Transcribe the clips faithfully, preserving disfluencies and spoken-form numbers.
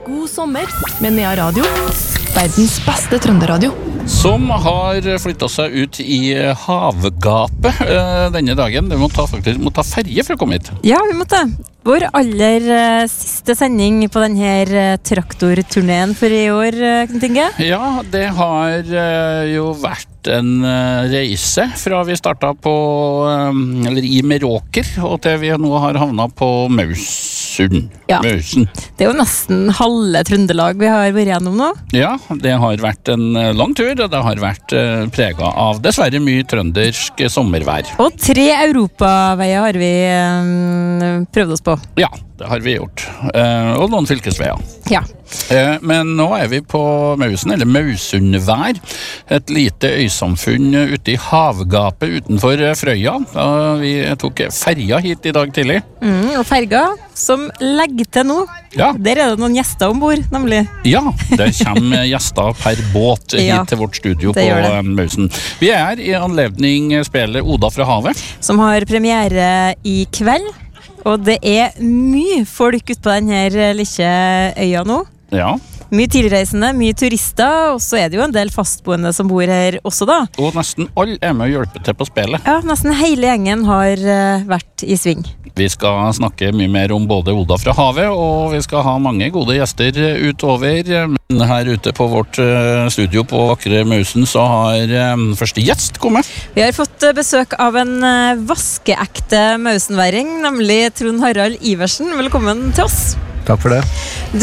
God sommer med Nea Radio, verdens beste trønderadio. Som har flyttet seg ut i havgapet øh, denne dagen. Du må ta, faktisk, må ta ferje for å komme hit. Ja, vi måtte. Vår aller uh, siste sending på denne uh, traktorturneen for i år, uh, Knut Inge. Ja, det har uh, jo vært en uh, reise fra vi startet på, um, eller i Meråker, og til vi nå har havnet på Mausen. Ja. Mausen. Det er jo nesten halve Trøndelag vi har vært gjennom nå. Ja, det har vært en uh, lang tur, og det har vært uh, preget av dessverre mye trøndersk sommervær. Og tre europaveier har vi um, prøvd oss på. Ja, det har vi gjort. Uh, og noen fylkesveier. Ja. Uh, men nå er vi på Mausen, eller Mausundvær. Et lite øysamfunn ute i havgapet utenfor Frøya. Uh, vi tok ferja hit i dag tidlig. Mm, og ferga som legger til nå. Ja. Der er det noen gjester ombord, nemlig. Ja, det kommer gjester per båt hit Ja, til vårt studio på det. Mausen. Vi er i anledning spillet Oda fra havet. Som har premiere i kveld. Og det er mye folk ute på denne lille øya nå. Ja, Mye tilreisende, mye turister, og så er det jo en del fastboende som bor her også da. og nesten alle er med å hjelpe til på spillet. Ja, nesten hele gjengen har uh, vært i sving. Vi skal snakke mye mer om både Oda fra havet, og vi skal ha mange gode gjester utover. Men her ute på vårt uh, studio på vakre Mausen så har um, første gjest kommet. Vi har fått uh, besøk av en uh, vaskeekte mausenværing, nemlig Trond Harald Iversen. Velkommen til oss. Takk for det. Du,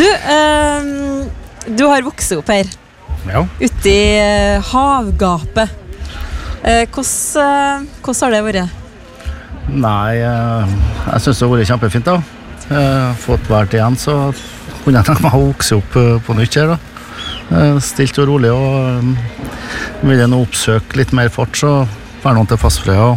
uh, du har vokst opp her, Ja. ute i uh, havgapet. Uh, hvordan, uh, hvordan har det vært? Nei, eh, jeg synes det har vært kjempefint da. Eh, Fått vært igjen, så kunne jeg tenke meg å vokse opp eh, på nytt her da. Eh, Stilt og rolig, og eh, vil jeg nå oppsøke litt mer fart, så får noen til Fastfrøya.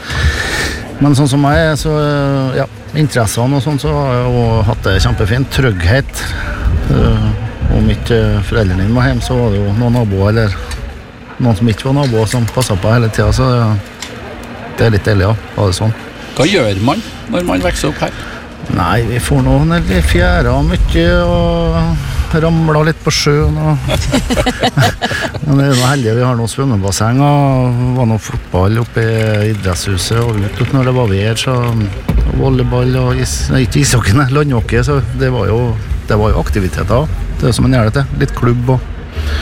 Men sånn som meg, så eh, ja, interessene og sånn, så har jeg jo hatt det kjempefint. Trygghet. Eh, Om ikke foreldrene dine var hjemme, så var det jo noen naboer, eller noen som ikke var naboer, som passet på hele tiden, så det er litt deilig, ja. Var det sånn? Hva gjør man når man vokser opp her? Nei, vi får noe ned i fjæra mye, og ramlet litt på sjøen, og men det er noe heldig, vi har noen svømmebasseng, og var noe fotball oppe i idrettshuset, og ut når det var vær, så volleyball, og is, nei, ikke ishockey, landhockey, så det var jo, det var jo aktiviteter. Det er som en gjør det til, litt klubb og...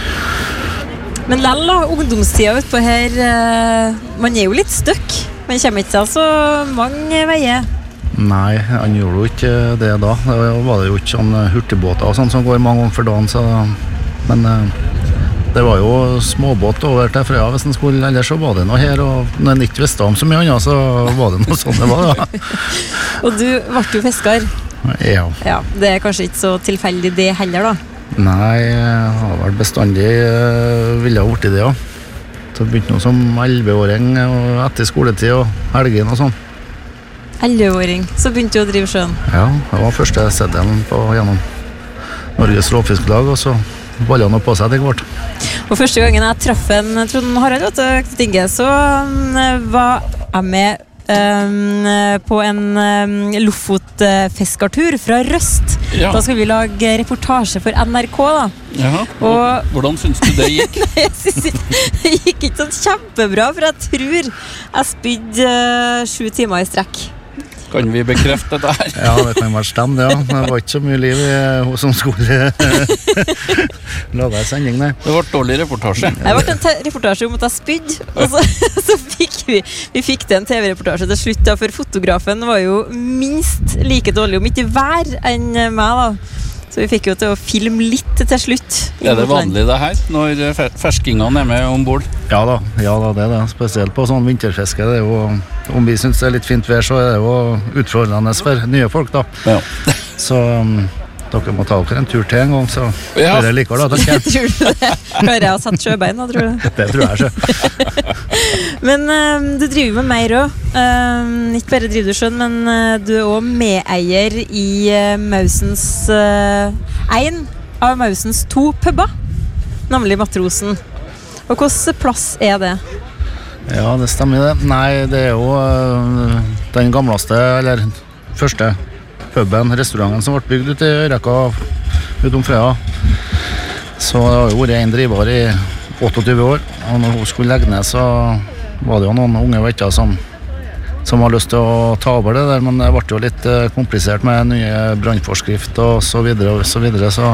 Men lell da, ungdomstida utpå her, uh, man er jo litt støkk. Man kommer ikke til så mange veier. Nei, han gjorde jo ikke det da. Da var det jo ikke sånn hurtigbåter og sånn som går mange ganger for dagen, så... Men uh, det var jo småbåt over til Frøya hvis den skulle, ellers så var det noe her, og når en ikke visste om så mye annet, så var det noe sånn det var da. Og du ble jo fisker. Ja. Ja, det er kanskje ikke så tilfeldig det heller da. Nei, jeg har vel bestandig uh, ville ha vært i det, ja. Så begynte noe som elleveåring og etter skoletid og helgen og sånn. elleveåring, så begynte du å drive sjøen. Ja, det var første seddelen på gjennom Norges Råfisklag, og så ballet han opp på seg til hvert. Og første gangen jeg traff en Trond Harald, vet du, Knut Inge, så um, var jeg med um, på en um, Lofotfiskartur fra Røst. Ja. Da skulle vi lage reportasje for N R K da. Jaha. Og- Hvordan synes du det gikk? Jeg synes ikke, det gikk ikke sånn kjempebra, for jeg tror jeg spydde uh, sju timer i strekk. Kan vi bekrefte dette her? Ja, det kan være stemt, ja. Det var ikke så mye liv i hun som skulle lage en sending, nei. Det ble dårlig reportasje. Det ble en te- reportasje om at jeg spydde, og så, så fikk vi, vi fikk det en T V-reportasje til slutt da, for fotografen var jo minst like dårlig, om ikke vær enn meg da. Så vi fikk jo til å filme litt til slutt. Er det vanlig det her, når fe- ferskingene er med ombord? Ja da, ja da, det er det. Spesielt på sånn vinterfiske. Det er jo, om vi synes det er litt fint vær, så er det jo utfordrende for nye folk da. Ja. Så um, dere må ta dere en tur til en gang, så Ja. dere liker da, tenker jeg. Tror du det? Klarer jeg å sette sjøbein da, tror du? Det tror jeg så. Men um, du driver med mer også. Um, ikke bare driver du sjøen, men uh, du er også medeier i uh, Mausens uh, en av Mausens to pubber, nemlig Matrosen. Og hvilken plass er det? Ja, det stemmer det. Nei, det er jo uh, den gamleste, eller første puben, restauranten som ble bygd ut i Øreka utom Frøya. Så det har jo vært en driver i tjueåtte år, og når hun skulle legge ned, så var det jo noen unge vetter som, som har lyst til å ta over det der, men det ble jo litt komplisert med nye brannforskrift og så videre og så videre, så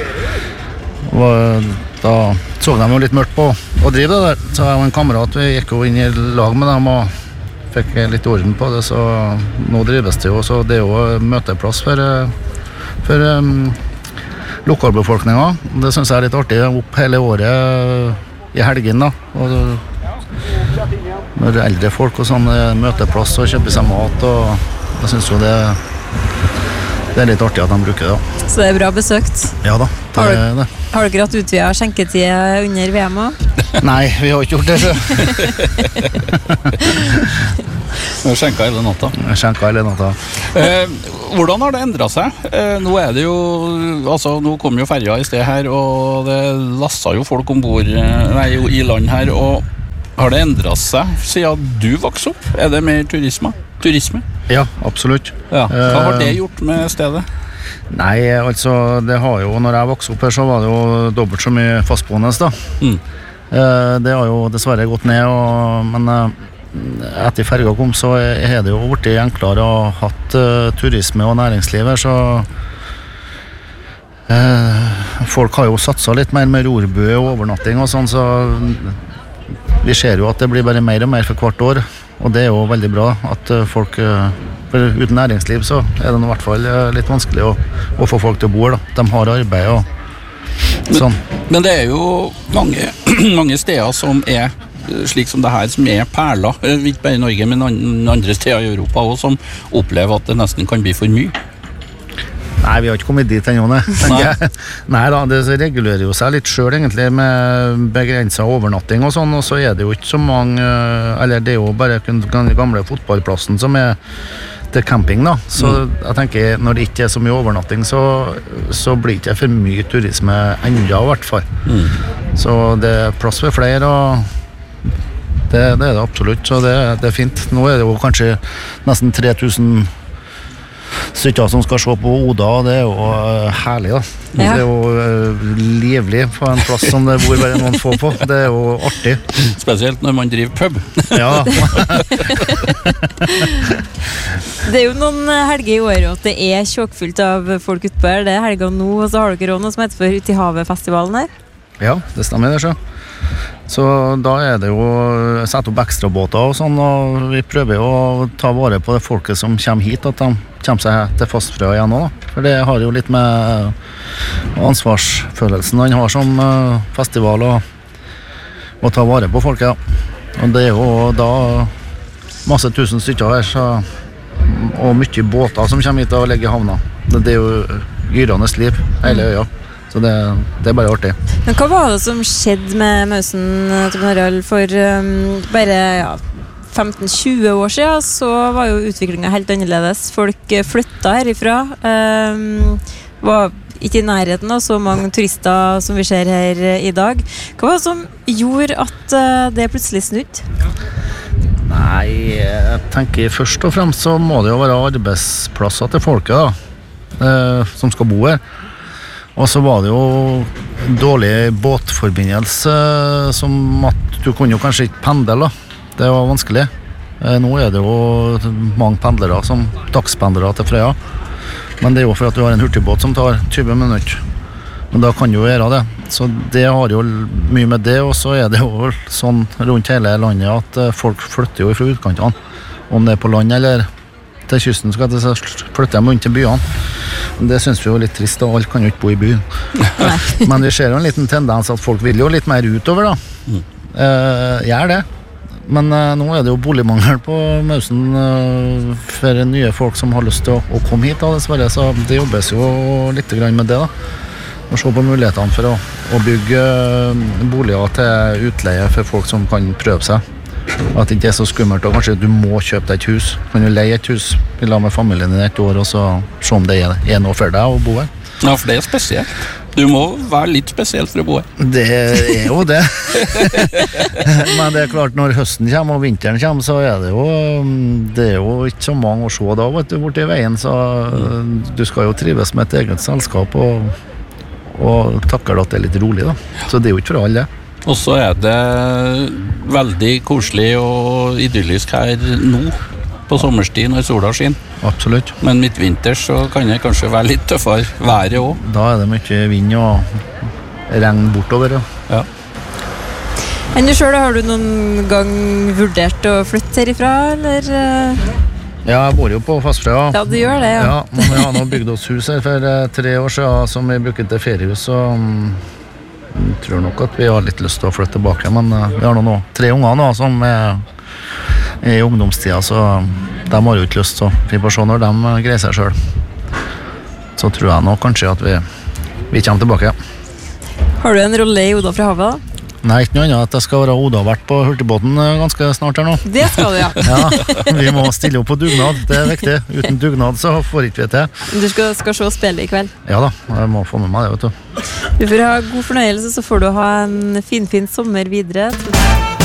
og da så de jo litt mørkt på å drive det der. Så jeg og en kamerat, vi gikk jo inn i lag med dem og fikk litt orden på det, så nå drives det jo, så det er jo møteplass for, for um, lokalbefolkningen. Det synes jeg er litt artig, opp hele året i helgen da, og når eldre folk og sånn møteplass og kjøper seg mat, og jeg synes jo det, det er litt artig at de bruker det da. Så det er bra besøkt. Ja da, det har, er det. Har dere hatt utvidet skjenketid under V M også? Nei, vi har ikke gjort det så. Vi skjenka hele natta. Jeg skjenka hele natta. Eh, hvordan har det endret seg? Eh, nå er det jo, altså nå kom jo ferja i sted her, og det lastet jo folk ombord, nei, i land her, og har det endret seg siden du vokste opp? Er det mer turisme? Turisme? Ja, absolutt. Ja. Hva har det gjort med stedet? Nei, altså, det har jo, når jeg vokste opp her, så var det jo dobbelt så mye fastboende da. Mm. Eh, det har jo dessverre gått ned, og, men eh, etter ferga kom, så er det jo blitt enklere å ha hatt uh, turisme og næringsliv her, så uh, folk har jo satset litt mer med rorbø og overnatting og sånn, så vi ser jo at det blir bare mer og mer for hvert år, og det er jo veldig bra at uh, folk, uh, for uten næringsliv så er det i hvert fall uh, litt vanskelig å, å få folk til å bo her da. De har arbeid og sånn. Men, men det er jo mange, mange steder som er slik som det her, som er perler, ikke bare i Norge, men andre steder i Europa også, som opplever at det nesten kan bli for mye. Nei, vi har ikke kommet dit ennå, tenker jeg. Nei da, det regulerer jo seg litt selv egentlig med begrenset overnatting og sånn, og så er det jo ikke så mange, eller det er jo bare den gamle fotballplassen som er til camping da, så mm. jeg tenker når det ikke er så mye overnatting, så, så blir det ikke for mye turisme enda i hvert fall. Mm. Så det er plass for flere, og Det, det er det absolutt, så det, det er fint. Nå er det jo kanskje nesten tre tusen stykker som skal se på Oda, og det er jo uh, herlig da. Ja. Det er jo uh, livlig på en plass som det bor bare noen få på. Det er jo artig. Spesielt når man driver pub. Ja. Det er jo noen helger i året at det er tjåkfullt av folk ute på her. Det er helger nå, og så har dere også noe som heter for Ute i havet-festivalen her. Ja, det stemmer det så. Så da er det jo sette opp ekstrabåter og sånn, og vi prøver jo å ta vare på det folket som kommer hit, at de kommer seg til Fastfrøya igjen også da. For det har jo litt med ansvarsfølelsen han har som festival å, å ta vare på folket, ja. Og det er jo da masse tusen stykker her, så, og mye båter som kommer hit og legger i havna. Det, det er jo gyrende liv hele øya. Så det, det er bare artig. Men hva var det som skjedde med Mausen, Tom Harald, for um, bare ja, femten til tjue år siden, så var jo utviklingen helt annerledes. Folk flyttet herifra, um, var ikke i nærheten av så mange turister som vi ser her i dag. Hva var det som gjorde at uh, det plutselig snudde? Nei, jeg tenker først og fremst så må det jo være arbeidsplasser til folket da, uh, som skal bo her. Og så var det jo dårlig båtforbindelse, som at du kunne jo kanskje ikke pendle da. Det var vanskelig. Nå er det jo mange pendlere som dagspendlere til Frøya. Men det er jo for at du har en hurtigbåt som tar tjue minutter. Men da kan du jo gjøre det. Så det har jo mye med det, og så er det jo sånn rundt hele landet at folk flytter jo fra utkantene. Om det er på land eller til kysten, så flytter de rundt til byene. Det synes vi jo litt trist, og alle kan jo ikke bo i byen. Men vi ser jo en liten tendens at folk vil jo litt mer utover da. Mm. Eh, gjør det. Men eh, nå er det jo boligmangel på Mausen eh, for nye folk som har lyst til å, å komme hit da, dessverre. Så det jobbes jo litt grann med det da. Å se på mulighetene for å, å bygge boliger til utleie for folk som kan prøve seg. At det ikke er så skummelt, og kanskje du må kjøpe deg et hus. Kan du leie et hus, la med familien din et år, og så se om det er, er noe for deg å bo her. Ja, for det er spesielt. Du må være litt spesiell for å bo her. Det er jo det. Men det er klart, når høsten kommer og vinteren kommer, så er det jo, det er jo ikke så mange å se da, vet du, borte i veien, så du skal jo trives med et eget selskap, og og takker at det er litt rolig da. Så det er jo ikke for alle det. Og så er det veldig koselig og idyllisk her nå, på sommerstid når sola skinner. Absolutt. Men midtvinters så kan det kanskje være litt tøffere været også. Da er det mye vind og regn bortover. Ja. Ja. Enn du selv, har du noen gang vurdert å flytte herifra, eller? Ja, jeg bor jo på Fastfrøya. Ja, du gjør det, ja. Ja, men vi har nå bygd oss hus her for eh, tre år siden som vi bruker til feriehus, så um, jeg tror nok at vi har litt lyst til å flytte tilbake, men uh, vi har nå, nå tre unger nå som er, er i ungdomstida, så um, de har jo ikke lyst til å, vi får se når de uh, greier seg selv. Så tror jeg nå kanskje at vi, vi kommer tilbake, ja. Har du en rolle i Oda fra havet da? Nei, ikke noe annet at jeg skal være Oda-vert på Hurtigbåten ganske snart her nå. Det skal du, ja. Ja, vi må stille opp på dugnad, det er viktig. Uten dugnad så får ikke vi til. Du skal, skal se spillet i kveld. Ja da, jeg må få med meg det, vet du. Du får ha god fornøyelse, så får du ha en fin, fin sommer videre.